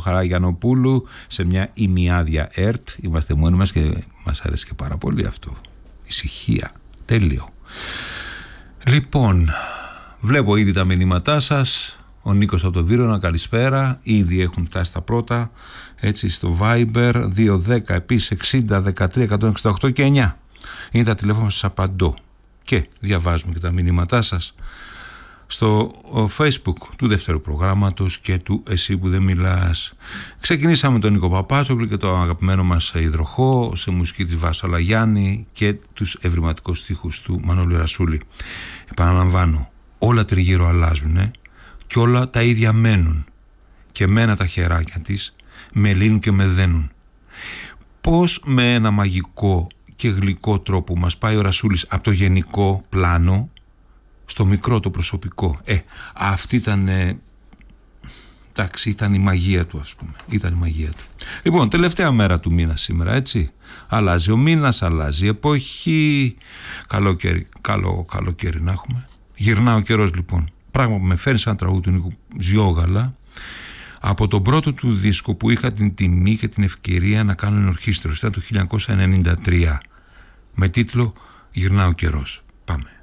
Χαραγιανοπούλου σε μια ημιάδια ΕΡΤ. Είμαστε μόνοι μας και μας αρέσει και πάρα πολύ αυτό. Ησυχία. Τέλειο. Λοιπόν, βλέπω ήδη τα μηνύματά σας. Ο Νίκος από το Βύρωνα, καλησπέρα. Ήδη έχουν φτάσει τα πρώτα. Έτσι στο Viber 210 επίσης 60 13 168 και 9. Είναι τα τηλέφωνα σας, απαντώ. Και διαβάζουμε και τα μηνύματά σας στο Facebook του δεύτερου προγράμματος και του Εσύ που δεν μιλάς. Ξεκινήσαμε τον Νίκο Παπάζογλου και το αγαπημένο μας υδροχό σε μουσική της Βάσο Λαγιάννη και τους ευρηματικούς στίχους του Μανώλη Ρασούλη. Επαναλαμβάνω, όλα τριγύρω αλλάζουν και όλα τα ίδια μένουν και μένα τα χεράκια της με λύνουν και με δένουν. Πώς με ένα μαγικό και γλυκό τρόπο μας πάει ο Ρασούλης από το γενικό πλάνο στο μικρό το προσωπικό. Αυτή ήταν εντάξει, ήταν η μαγεία του, ας πούμε. Ήταν η μαγεία του. Λοιπόν, τελευταία μέρα του μήνα σήμερα, έτσι. Αλλάζει ο μήνας, αλλάζει η εποχή. Καλοκαίρι να έχουμε. Γυρνά ο καιρός, λοιπόν. Πράγμα που με φέρνει σαν τραγούδι του Νίκου Ζιόγαλα από τον πρώτο του δίσκο που είχα την τιμή και την ευκαιρία να κάνω ενορχήστρωση. Ήταν το 1993 με τίτλο «Γυρνά ο καιρός». Πάμε.